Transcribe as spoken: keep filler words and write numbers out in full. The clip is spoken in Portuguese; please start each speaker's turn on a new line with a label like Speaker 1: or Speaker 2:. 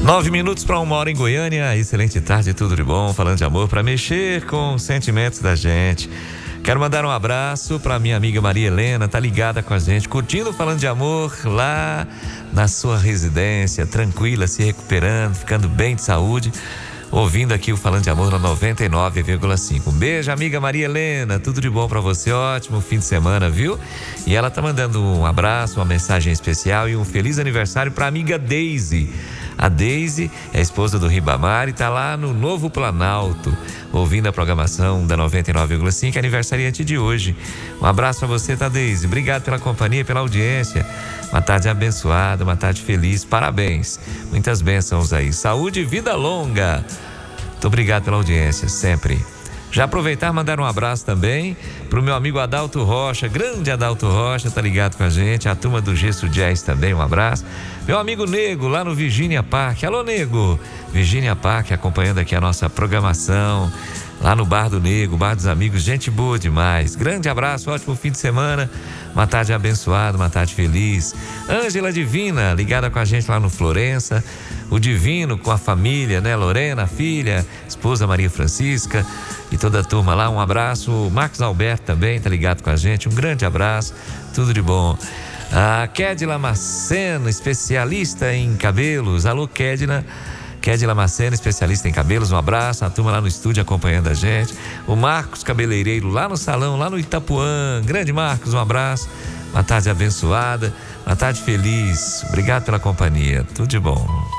Speaker 1: Nove minutos para uma hora em Goiânia. Excelente tarde, tudo de bom. Falando de amor para mexer com os sentimentos da gente. Quero mandar um abraço para minha amiga Maria Helena, tá ligada com a gente, curtindo Falando de Amor lá na sua residência, tranquila, se recuperando, ficando bem de saúde, ouvindo aqui o Falando de Amor na noventa e nove vírgula cinco. Um beijo, amiga Maria Helena, tudo de bom para você, ótimo fim de semana, viu? E ela tá mandando um abraço, uma mensagem especial e um feliz aniversário para a amiga Deise. A Deise é a esposa do Ribamar e está lá no Novo Planalto, ouvindo a programação da noventa e nove vírgula cinco, aniversariante de hoje. Um abraço para você, tá, Deise? Obrigado pela companhia, pela audiência. Uma tarde abençoada, uma tarde feliz. Parabéns. Muitas bênçãos aí. Saúde e vida longa. Muito obrigado pela audiência, sempre. Já aproveitar e mandar um abraço também pro meu amigo Adalto Rocha, grande Adalto Rocha, tá ligado com a gente, a turma do Gesso Jazz também, um abraço. Meu amigo Nego, lá no Virginia Park, alô Nego, Virginia Park, acompanhando aqui a nossa programação, lá no Bar do Nego, Bar dos Amigos, gente boa demais. Grande abraço, ótimo fim de semana, uma tarde abençoada, uma tarde feliz. Ângela Divina, ligada com a gente lá no Florença, o Divino com a família, né? Lorena, a filha, esposa Maria Francisca e toda a turma lá, um abraço. O Marcos Alberto também tá ligado com a gente, um grande abraço, tudo de bom. A Kédila Maceno, especialista em cabelos, alô Kédila, Kédila Maceno, especialista em cabelos, um abraço, a turma lá no estúdio acompanhando a gente. O Marcos Cabeleireiro lá no salão, lá no Itapuã, grande Marcos, um abraço, uma tarde abençoada, uma tarde feliz, obrigado pela companhia, tudo de bom.